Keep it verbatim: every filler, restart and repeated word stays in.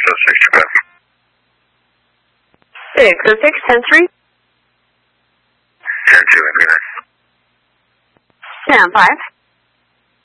oh six, Japan. six oh six, ten three. ten two, N P nine. ten five.